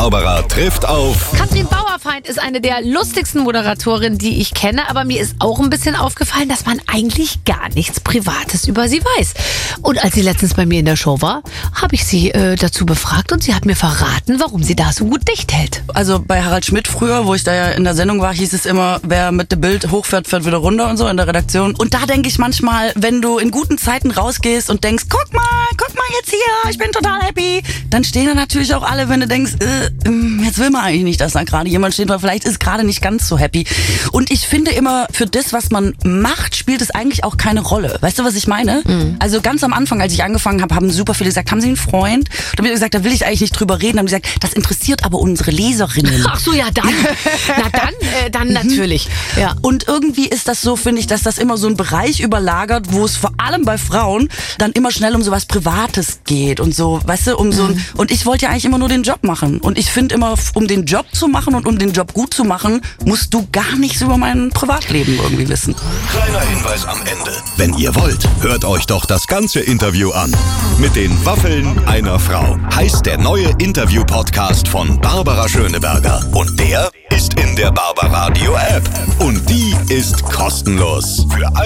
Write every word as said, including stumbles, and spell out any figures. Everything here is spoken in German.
Barbara trifft auf... Katrin Bauerfeind ist eine der lustigsten Moderatorinnen, die ich kenne, aber mir ist auch ein bisschen aufgefallen, dass man eigentlich gar nichts Privates über sie weiß. Und als sie letztens bei mir in der Show war, habe ich sie äh, dazu befragt und sie hat mir verraten, warum sie da so gut dicht hält. Also bei Harald Schmidt früher, wo ich da ja in der Sendung war, hieß es immer, wer mit dem Bild hochfährt, fährt wieder runter und so in der Redaktion. Und da denke ich manchmal, wenn du in guten Zeiten rausgehst und denkst, guck mal, guck mal jetzt hier, ich bin total happy, dann stehen da natürlich auch alle, wenn du denkst, äh, jetzt will man eigentlich nicht, dass da gerade jemand steht, weil vielleicht ist gerade nicht ganz so happy. Und ich finde immer, für das, was man macht, spielt es eigentlich auch keine Rolle. Weißt du, was ich meine? Mhm. Also ganz am Anfang, als ich angefangen habe, haben super viele gesagt, haben Sie einen Freund? Da habe ich gesagt, da will ich eigentlich nicht drüber reden. Da haben die gesagt, das interessiert aber unsere Leserinnen. Ach so, ja dann. Na dann, äh, dann mhm. natürlich. Ja. Und irgendwie ist das so, finde ich, dass das immer so einen Bereich überlagert, wo es vor allem bei Frauen dann immer schnell um sowas Privates geht und so, weißt du, um so ein, und ich wollte ja eigentlich immer nur den Job machen. Und ich finde immer, um den Job zu machen und um den Job gut zu machen, musst du gar nichts über mein Privatleben irgendwie wissen. Kleiner Hinweis am Ende. Wenn ihr wollt, hört euch doch das ganze Interview an. Mit den Waffeln einer Frau heißt der neue Interview-Podcast von Barbara Schöneberger. Und der ist in der Barbaradio App. Und die ist kostenlos. Für